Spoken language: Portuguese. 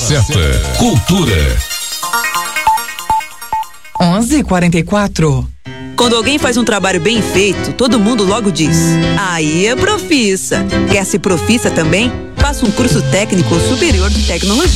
certa. Cultura. 11h44. Quando alguém faz um trabalho bem feito, todo mundo logo diz: aí é profissa. Quer ser profissa também? Faça um curso técnico superior de tecnologia.